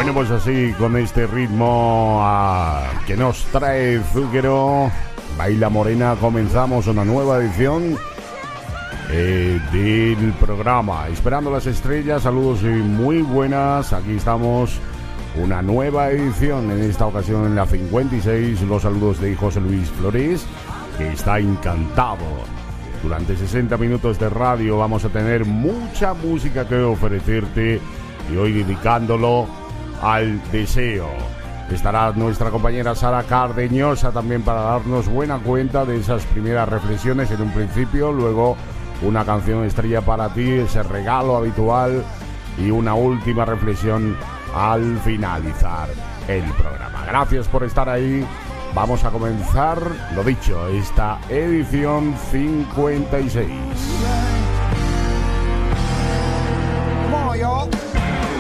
Bueno, pues así, con este ritmo que nos trae Zúquero, Baila Morena, comenzamos una nueva edición del programa Esperando las Estrellas. Saludos y muy buenas. Aquí estamos, una nueva edición, en esta ocasión en la 56. Los saludos de José Luis Flores, que está encantado. Durante 60 minutos de radio vamos a tener mucha música que ofrecerte, y hoy dedicándolo al deseo. Estará nuestra compañera Sara Cardeñosa también para darnos buena cuenta de esas primeras reflexiones en un principio, luego una canción estrella para ti, ese regalo habitual, y una última reflexión al finalizar el programa. Gracias por estar ahí. Vamos a comenzar, lo dicho, esta edición 56.